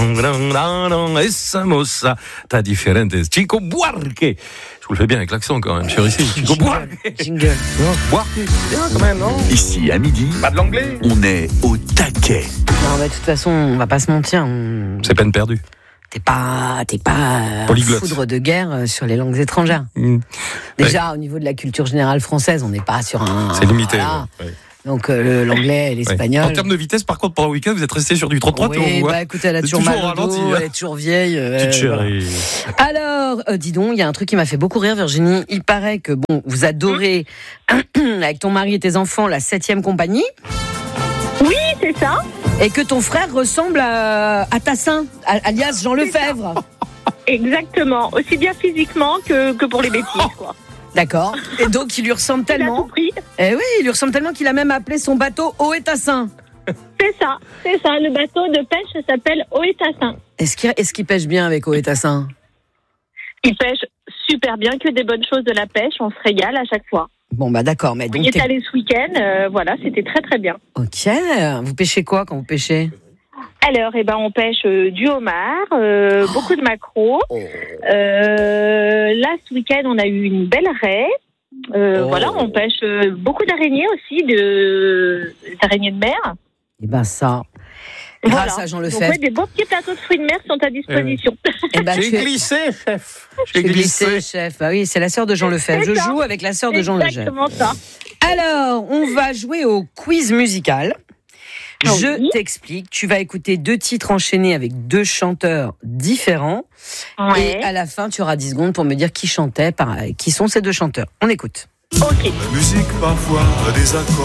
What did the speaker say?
Esa mossa, ta differente. Chico Buarque. Je vous le fais bien avec l'accent quand même, je suis ici. Chico Buarque. Jingle. Buarque, c'est bien quand même, non? Ici, à midi, Pas de l'anglais. on est au taquet. Non, de toute façon, on va pas se mentir. C'est peine perdue. T'es pas un Polyglotte. foudre de guerre sur les langues étrangères. Déjà, au niveau de la culture générale française, on n'est pas sur un... C'est limité. Voilà. Ouais. Donc, l'anglais et l'espagnol... En termes de vitesse, par contre, pendant le week-end, vous êtes resté sur du 33 tours. Oui, écoute, elle a toujours mal au dos, elle est toujours vieille. Petite chérie. Voilà. Alors, dis donc, il y a un truc qui m'a fait beaucoup rire, Virginie. Il paraît que, vous adorez, avec ton mari et tes enfants, la 7e compagnie. Oui, c'est ça. Et que ton frère ressemble à Tassin, alias Jean Lefebvre. Exactement. Aussi bien physiquement que pour les bêtises, quoi. D'accord. Et donc, il lui ressemble Il a tellement. tout pris. Eh oui, il lui ressemble tellement qu'il a même appelé son bateau Oé-Tassin. C'est ça. Le bateau de pêche s'appelle Oé-Tassin. Est-ce qu'il pêche bien avec Oé-Tassin? Il pêche super bien, que des bonnes choses de la pêche. On se régale à chaque fois. Bon, bah d'accord. Mais On donc, y est allé ce week-end. Voilà, c'était très très bien. Ok. Vous pêchez quoi quand vous pêchez? Alors, on pêche du homard, beaucoup de maquereaux. Là, ce week-end, on a eu une belle raie. Voilà, on pêche beaucoup d'araignées aussi, d'araignées de mer. Eh ben ça, grâce Voilà. à Jean Donc, Lefebvre. des beaux petits plateaux de fruits de mer sont à disposition. Eh ben, J'ai glissé, chef. J'ai glissé, chef. Ah oui, c'est la sœur de Jean Lefebvre. Je C'est ça. joue avec la sœur de Jean Lefebvre. Exactement ça. Alors, on va jouer au quiz musical. Je Oui. t'explique. Tu vas écouter 2 titres enchaînés avec 2 chanteurs différents. Ouais. Et à la fin, tu auras 10 secondes pour me dire qui chantait, qui sont ces 2 chanteurs. On écoute. Ok. La musique parfois a des accords.